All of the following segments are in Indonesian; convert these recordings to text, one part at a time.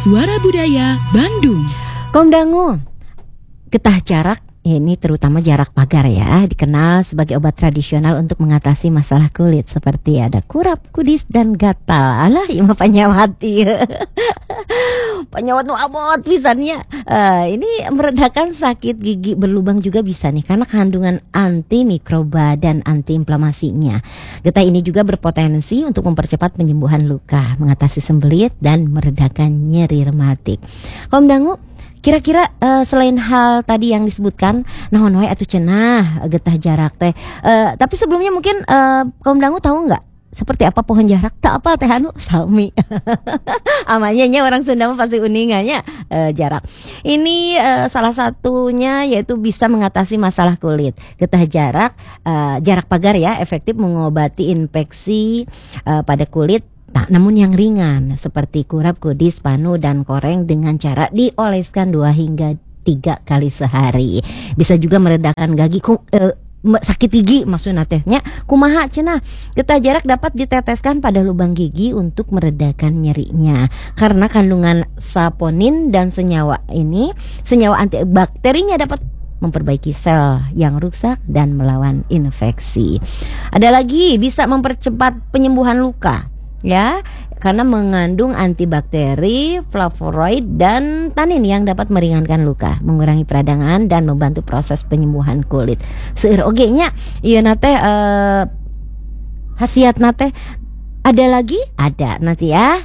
Suara Budaya Bandung. Komdangu, getah jarak, ini terutama jarak pagar ya, dikenal sebagai obat tradisional untuk mengatasi masalah kulit seperti ada kurap, kudis, dan gatal. Alah, ima panyawati. Panyawat nu abot pisannya. Ini meredakan sakit gigi berlubang juga bisa nih, karena kandungan antimikroba dan antiinflamasinya. Getah ini juga berpotensi untuk mempercepat penyembuhan luka, mengatasi sembelit, dan meredakan nyeri rematik. Komdangu, kira-kira selain hal tadi yang disebutkan, naon wae atuh cenah getah jarak teh. Tapi sebelumnya mungkin Komdangu tahu nggak seperti apa pohon jarak? Tak apa teh anu sami. Amanya nya orang Sunda mah pasti uningannya jarak. Ini salah satunya yaitu bisa mengatasi masalah kulit. Getah jarak, jarak pagar ya, efektif mengobati infeksi pada kulit. Nah, namun yang ringan seperti kurap, kudis, panu, dan koreng dengan cara dioleskan 2 hingga 3 kali sehari. Bisa juga meredakan sakit gigi maksudnya tehnya. Kumaha cenah? Getah jarak dapat diteteskan pada lubang gigi untuk meredakan nyerinya. Karena kandungan saponin dan senyawa antibakterinya dapat memperbaiki sel yang rusak dan melawan infeksi. Ada lagi, bisa mempercepat penyembuhan luka. Ya, karena mengandung antibakteri, flavonoid, dan tanin yang dapat meringankan luka, mengurangi peradangan, dan membantu proses penyembuhan kulit. Seueur oge nya ieu nate khasiat nate. Ada lagi? Ada nanti ya.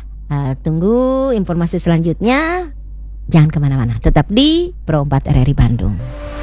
Tunggu informasi selanjutnya. Jangan kemana-mana, tetap di Pro 4 RRI Bandung.